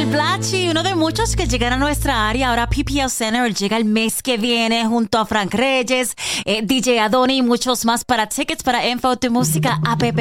El Blachi, uno de muchos que llegan a nuestra área. Ahora PPL Center llega el mes que viene junto a Frank Reyes, DJ Adoni y muchos más. Para tickets, para info, tu música, app